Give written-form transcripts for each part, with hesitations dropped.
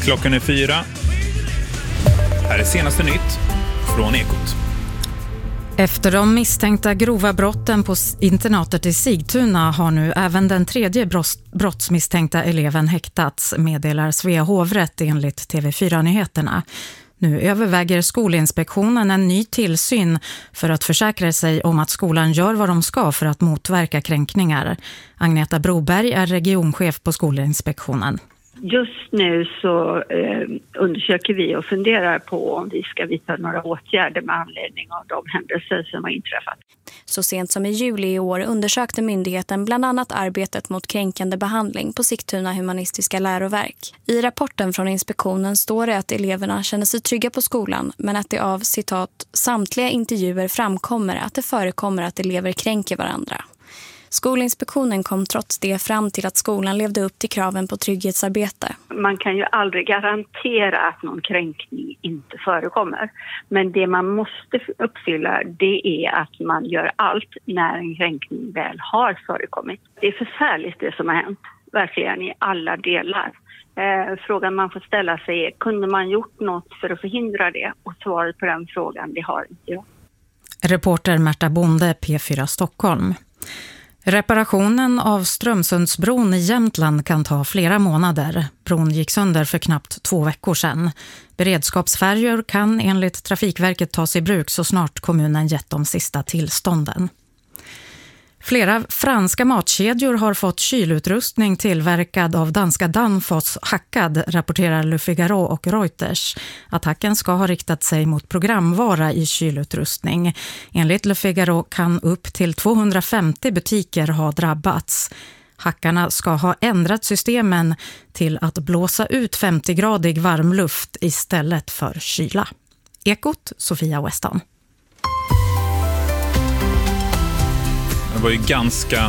Klockan är 4. Här är senaste nytt från Ekot. Efter de misstänkta grova brotten på internatet i Sigtuna har nu även den tredje brottsmisstänkta eleven häktats, meddelar Svea hovrätt enligt TV4-nyheterna. Nu överväger Skolinspektionen en ny tillsyn för att försäkra sig om att skolan gör vad de ska för att motverka kränkningar. Agneta Broberg är regionchef på Skolinspektionen. Just nu så undersöker vi och funderar på om vi ska vidta några åtgärder med anledning av de händelser som har inträffat. Så sent som i juli i år undersökte myndigheten bland annat arbetet mot kränkande behandling på Sigtuna humanistiska läroverk. I rapporten från inspektionen står det att eleverna känner sig trygga på skolan, men att det av citat samtliga intervjuer framkommer att det förekommer att elever kränker varandra. Skolinspektionen kom trots det fram till att skolan levde upp till kraven på trygghetsarbete. Man kan ju aldrig garantera att någon kränkning inte förekommer. Men det man måste uppfylla, det är att man gör allt när en kränkning väl har förekommit. Det är förfärligt det som har hänt, verkligen i alla delar. Frågan man får ställa sig är, kunde man gjort något för att förhindra det? Och svaret på den frågan, det har inte jag. Reporter Märta Bonde, P4 Stockholm. Reparationen av Strömsundsbron i Jämtland kan ta flera månader. Bron gick sönder för knappt 2 veckor sedan. Beredskapsfärjor kan enligt Trafikverket tas i bruk så snart kommunen gett de sista tillstånden. Flera franska matkedjor har fått kylutrustning tillverkad av danska Danfoss hackad, rapporterar Le Figaro och Reuters. Attacken ska ha riktat sig mot programvara i kylutrustning. Enligt Le Figaro kan upp till 250 butiker ha drabbats. Hackarna ska ha ändrat systemen till att blåsa ut 50-gradig varmluft istället för kyla. Ekot, Sofia Weston. Det var ju ganska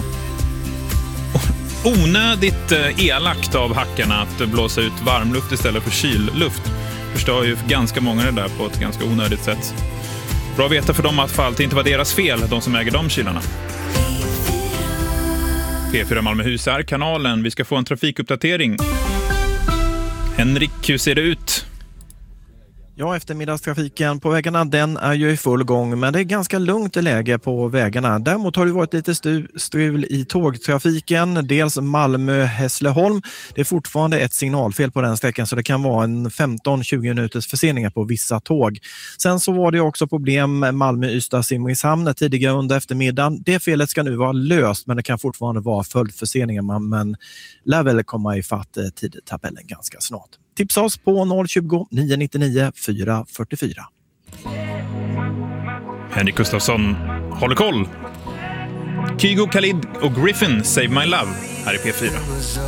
onödigt elakt av hackarna att blåsa ut varmluft istället för kylluft. Förstör ju ganska många det där på ett ganska onödigt sätt. Bra att veta för dem att för allt inte var deras fel, de som äger de kylarna. P4 Malmöhus är kanalen. Vi ska få en trafikuppdatering. Henrik, hur ser det ut? Ja, eftermiddagstrafiken på vägarna, den är ju i full gång, men det är ganska lugnt läge på vägarna. Däremot har det varit lite strul i tågtrafiken, dels Malmö-Hässleholm. Det är fortfarande ett signalfel på den sträckan, så det kan vara en 15-20 minuters förseningar på vissa tåg. Sen så var det också problem med Malmö-Ystad-Simrishamn tidigare under eftermiddagen. Det felet ska nu vara löst, men det kan fortfarande vara följdförseningar, men lär väl komma i fatt tidtabellen ganska snart. Tipsa oss på 020 999 444. Henrik Gustafsson håller koll. Kygo, Khalid och Griffin, Save My Love här i P4.